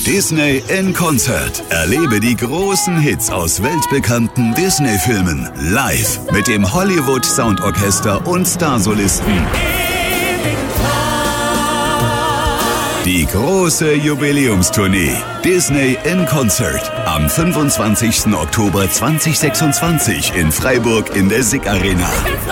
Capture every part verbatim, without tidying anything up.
Disney in Concert. Erlebe die großen Hits aus weltbekannten Disney-Filmen live mit dem Hollywood Soundorchester und Starsolisten. Die große Jubiläumstournee Disney in Concert am fünfundzwanzigsten Oktober zweitausendsechsundzwanzig in Freiburg in der S I C Arena.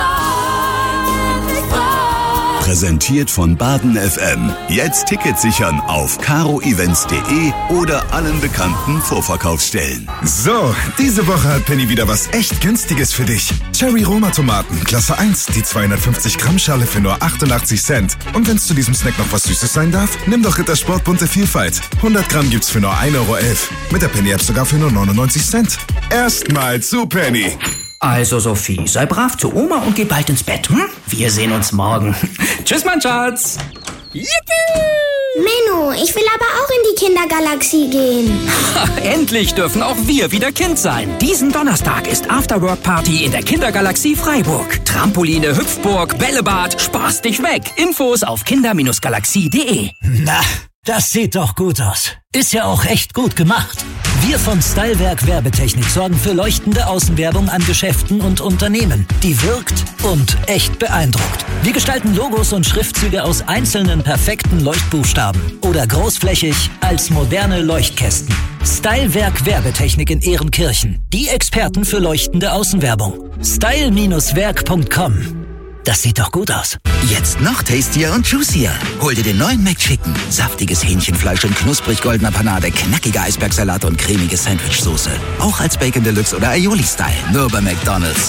Präsentiert von Baden F M. Jetzt Tickets sichern auf caro events punkt de oder allen bekannten Vorverkaufsstellen. So, diese Woche hat Penny wieder was echt Günstiges für dich. Cherry Roma Tomaten, Klasse eins, die zweihundertfünfzig Gramm Schale für nur achtundachtzig Cent. Und wenn es zu diesem Snack noch was Süßes sein darf, nimm doch Rittersport bunte Vielfalt. hundert Gramm gibt's für nur ein Euro elf. Mit der Penny App sogar für nur neunundneunzig Cent. Erstmal zu Penny. Also Sophie, sei brav zu Oma und geh bald ins Bett, hm? Wir sehen uns morgen. Tschüss, mein Schatz. Yippie! Menno, ich will aber auch in die Kindergalaxie gehen. Endlich dürfen auch wir wieder Kind sein. Diesen Donnerstag ist Afterwork-Party in der Kindergalaxie Freiburg. Trampoline, Hüpfburg, Bällebad, spaß dich weg. Infos auf kinder galaxie punkt de. Na, das sieht doch gut aus. Ist ja auch echt gut gemacht. Wir von Stylewerk Werbetechnik sorgen für leuchtende Außenwerbung an Geschäften und Unternehmen, die wirkt und echt beeindruckt. Wir gestalten Logos und Schriftzüge aus einzelnen perfekten Leuchtbuchstaben oder großflächig als moderne Leuchtkästen. Stylewerk Werbetechnik in Ehrenkirchen. Die Experten für leuchtende Außenwerbung. style Werk punkt com. Das sieht doch gut aus. Jetzt noch tastier und juicier. Hol dir den neuen McChicken. Saftiges Hähnchenfleisch in knusprig goldener Panade, knackige Eisbergsalat und cremige Sandwichsoße. Auch als Bacon Deluxe oder Aioli-Style. Nur bei McDonald's.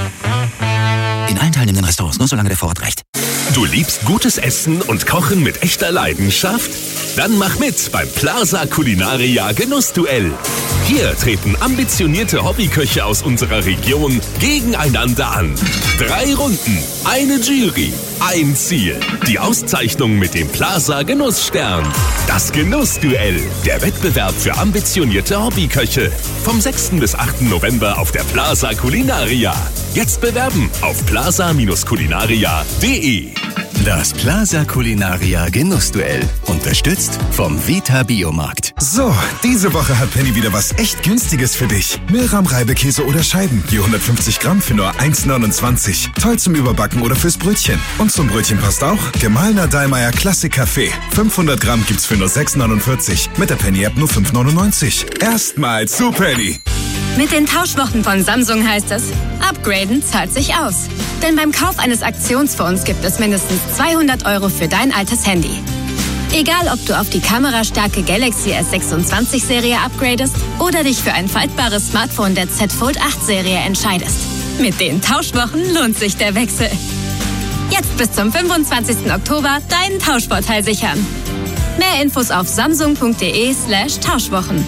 In allen teilnehmenden Restaurants, nur solange der Vorrat reicht. Du liebst gutes Essen und Kochen mit echter Leidenschaft? Dann mach mit beim Plaza Culinaria Genussduell. Hier treten ambitionierte Hobbyköche aus unserer Region gegeneinander an. Drei Runden, eine Jury, ein Ziel. Die Auszeichnung mit dem Plaza Genussstern. Das Genussduell, der Wettbewerb für ambitionierte Hobbyköche. Vom sechsten bis achten November auf der Plaza Culinaria. Jetzt bewerben auf plaza culinaria punkt de. Das Plaza Culinaria Genussduell. Unterstützt vom Vita Biomarkt. So, diese Woche hat Penny wieder was echt Günstiges für dich. Milram Reibekäse oder Scheiben. Je hundertfünfzig Gramm für nur eins neunundzwanzig. Toll zum Überbacken oder fürs Brötchen. Und zum Brötchen passt auch gemahlener Dallmayr Klassik Kaffee. fünfhundert Gramm gibt's für nur sechs neunundvierzig. Mit der Penny App nur fünf neunundneunzig. Erstmal zu Penny. Mit den Tauschwochen von Samsung heißt es, upgraden zahlt sich aus. Denn beim Kauf eines Aktionsfonds gibt es mindestens zweihundert Euro für dein altes Handy. Egal, ob du auf die kamerastarke Galaxy S sechsundzwanzig Serie upgradest oder dich für ein faltbares Smartphone der Z Fold acht Serie entscheidest. Mit den Tauschwochen lohnt sich der Wechsel. Jetzt bis zum fünfundzwanzigsten Oktober deinen Tauschvorteil sichern. Mehr Infos auf samsung punkt de slash Tauschwochen.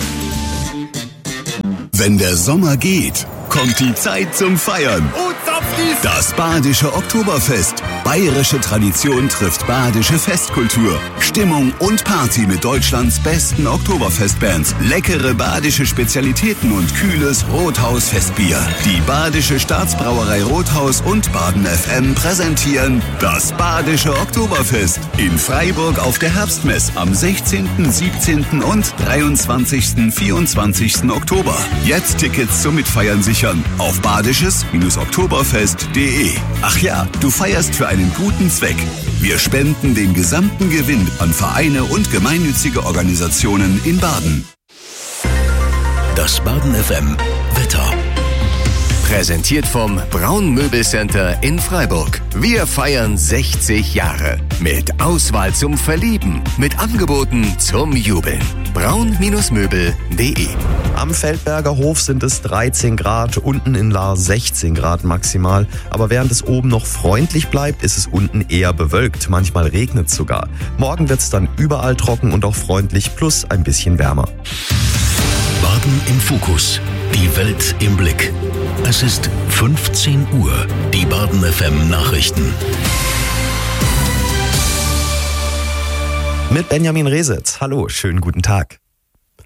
Wenn der Sommer geht, kommt die Zeit zum Feiern. Das Badische Oktoberfest. Bayerische Tradition trifft badische Festkultur. Stimmung und Party mit Deutschlands besten Oktoberfestbands. Leckere badische Spezialitäten und kühles Rothaus-Festbier. Die Badische Staatsbrauerei Rothaus und Baden F M präsentieren das Badische Oktoberfest in Freiburg auf der Herbstmess am sechzehnten, siebzehnten und dreiundzwanzigsten, vierundzwanzigsten Oktober. Jetzt Tickets zum Mitfeiern sichern auf badisches Oktoberfest punkt de. Ach ja, du feierst für einen guten Zweck. Wir spenden den gesamten Gewinn an Vereine und gemeinnützige Organisationen in Baden. Das Baden F M Wetter. Präsentiert vom Braun Möbelcenter in Freiburg. Wir feiern sechzig Jahre. Mit Auswahl zum Verlieben. Mit Angeboten zum Jubeln. braun Möbel punkt de. Am Feldberger Hof sind es dreizehn Grad, unten in Lahr sechzehn Grad maximal. Aber während es oben noch freundlich bleibt, ist es unten eher bewölkt. Manchmal regnet es sogar. Morgen wird es dann überall trocken und auch freundlich, plus ein bisschen wärmer. Baden im Fokus. Die Welt im Blick. Es ist fünfzehn Uhr. Die Baden F M Nachrichten. Mit Benjamin Resitz. Hallo, schönen guten Tag.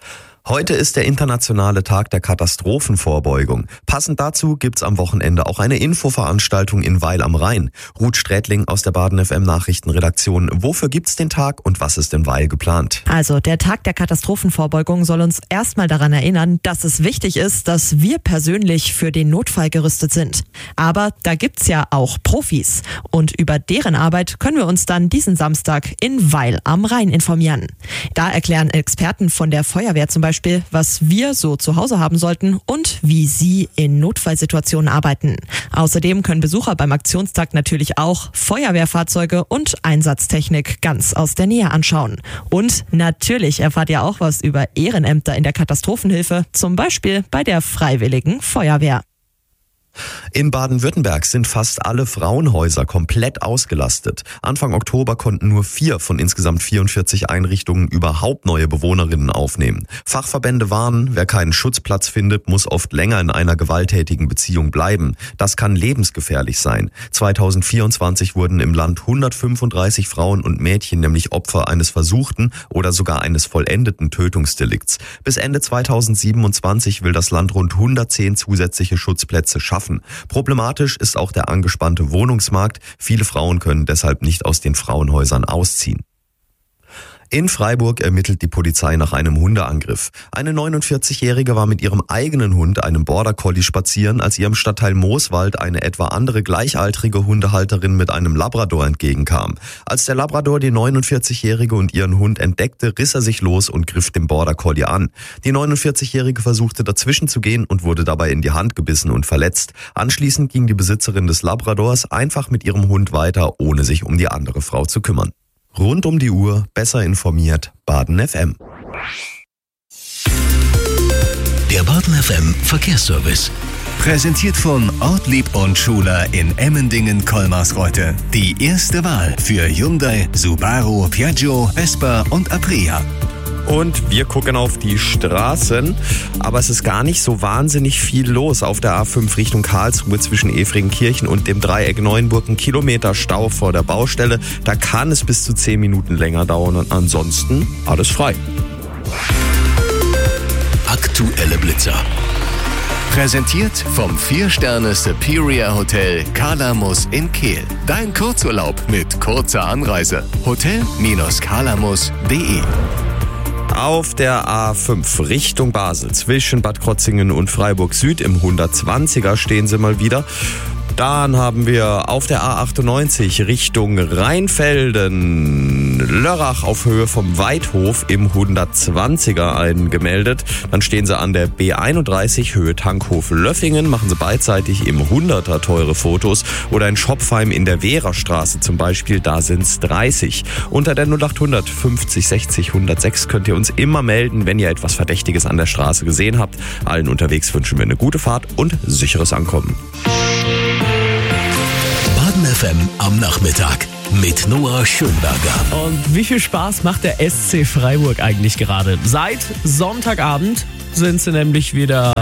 Heute ist der internationale Tag der Katastrophenvorbeugung. Passend dazu gibt's am Wochenende auch eine Infoveranstaltung in Weil am Rhein. Ruth Strätling aus der Baden F M Nachrichtenredaktion. Wofür gibt's den Tag und was ist in Weil geplant? Also der Tag der Katastrophenvorbeugung soll uns erstmal daran erinnern, dass es wichtig ist, dass wir persönlich für den Notfall gerüstet sind. Aber da gibt's ja auch Profis. Und über deren Arbeit können wir uns dann diesen Samstag in Weil am Rhein informieren. Da erklären Experten von der Feuerwehr zum Beispiel, Beispiel, was wir so zu Hause haben sollten und wie sie in Notfallsituationen arbeiten. Außerdem können Besucher beim Aktionstag natürlich auch Feuerwehrfahrzeuge und Einsatztechnik ganz aus der Nähe anschauen. Und natürlich erfahrt ihr auch was über Ehrenämter in der Katastrophenhilfe, zum Beispiel bei der Freiwilligen Feuerwehr. In Baden-Württemberg sind fast alle Frauenhäuser komplett ausgelastet. Anfang Oktober konnten nur vier von insgesamt vierundvierzig Einrichtungen überhaupt neue Bewohnerinnen aufnehmen. Fachverbände warnen, wer keinen Schutzplatz findet, muss oft länger in einer gewalttätigen Beziehung bleiben. Das kann lebensgefährlich sein. zweitausendvierundzwanzig wurden im Land hundertfünfunddreißig Frauen und Mädchen nämlich Opfer eines versuchten oder sogar eines vollendeten Tötungsdelikts. Bis Ende zweitausendsiebenundzwanzig will das Land rund hundertzehn zusätzliche Schutzplätze schaffen. Problematisch ist auch der angespannte Wohnungsmarkt. Viele Frauen können deshalb nicht aus den Frauenhäusern ausziehen. In Freiburg ermittelt die Polizei nach einem Hundeangriff. Eine neunundvierzigjährige war mit ihrem eigenen Hund, einem Border Collie, spazieren, als ihr im Stadtteil Mooswald eine etwa andere gleichaltrige Hundehalterin mit einem Labrador entgegenkam. Als der Labrador die neunundvierzigjährige und ihren Hund entdeckte, riss er sich los und griff dem Border Collie an. Die neunundvierzigjährige versuchte dazwischen zu gehen und wurde dabei in die Hand gebissen und verletzt. Anschließend ging die Besitzerin des Labradors einfach mit ihrem Hund weiter, ohne sich um die andere Frau zu kümmern. Rund um die Uhr, besser informiert, Baden F M. Der Baden F M Verkehrsservice. Präsentiert von Ortlieb und Schuler in Emmendingen-Kolmarsreuth. Die erste Wahl für Hyundai, Subaru, Piaggio, Vespa und Aprilia. Und wir gucken auf die Straßen, aber es ist gar nicht so wahnsinnig viel los auf der A fünf Richtung Karlsruhe zwischen Efringenkirchen und dem Dreieck Neuenburg. Ein Kilometer Stau vor der Baustelle, da kann es bis zu zehn Minuten länger dauern und ansonsten alles frei. Aktuelle Blitzer. Präsentiert vom vier Sterne Superior Hotel Kalamus in Kehl. Dein Kurzurlaub mit kurzer Anreise. hotel Bindestrich kalamus punkt de. Auf der A fünf Richtung Basel zwischen Bad Krotzingen und Freiburg Süd im hundertzwanziger stehen sie mal wieder. Dann haben wir auf der A achtundneunzig Richtung Rheinfelden, Lörrach auf Höhe vom Weidhof im hundertzwanziger eingemeldet. Dann stehen sie an der B einunddreißig Höhe Tankhof Löffingen, machen sie beidseitig im hunderter teure Fotos. Oder in Schopfheim in der Wehrerstraße zum Beispiel, da sind es dreißig. Unter der null achthundert fünfzig sechzig hundertsechs könnt ihr uns immer melden, wenn ihr etwas Verdächtiges an der Straße gesehen habt. Allen unterwegs wünschen wir eine gute Fahrt und sicheres Ankommen. Baden F M am Nachmittag mit Noah Schönberger. Und wie viel Spaß macht der S C Freiburg eigentlich gerade? Seit Sonntagabend sind sie nämlich wieder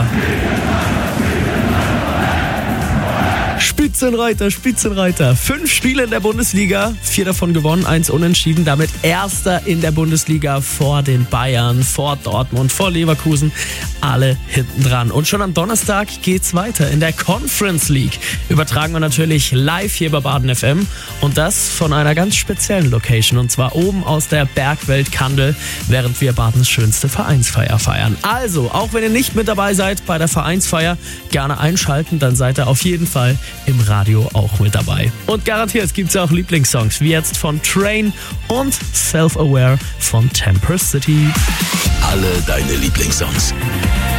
Spitzenreiter, Spitzenreiter. Fünf Spiele in der Bundesliga, vier davon gewonnen, eins unentschieden. Damit Erster in der Bundesliga vor den Bayern, vor Dortmund, vor Leverkusen. Alle hinten dran. Und schon am Donnerstag geht's weiter in der Conference League. Übertragen wir natürlich live hier bei Baden F M. Und das von einer ganz speziellen Location. Und zwar oben aus der Bergwelt Kandel, während wir Badens schönste Vereinsfeier feiern. Also, auch wenn ihr nicht mit dabei seid bei der Vereinsfeier, gerne einschalten. Dann seid ihr auf jeden Fall im Radio auch mit dabei. Und garantiert gibt es auch Lieblingssongs, wie jetzt von Train und Self-Aware von Temper City. Alle deine Lieblingssongs.